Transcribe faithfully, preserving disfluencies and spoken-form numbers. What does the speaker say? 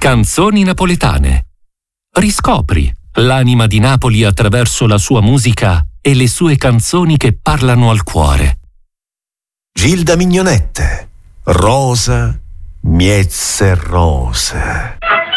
Canzoni napoletane. Riscopri l'anima di Napoli attraverso la sua musica e le sue canzoni che parlano al cuore. Gilda Mignonette, Rosa, miezze rose.